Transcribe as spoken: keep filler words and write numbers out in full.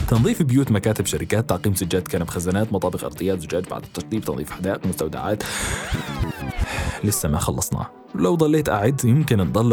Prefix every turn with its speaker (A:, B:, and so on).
A: تنظيف بيوت، مكاتب، شركات، تعقيم سجاد كنب، خزانات، مطابخ، أرضيات، زجاج، بعد التشطيب، تنظيف حدائق، مستودعات. لسه ما خلصنا، لو ضليت قاعد يمكن تضل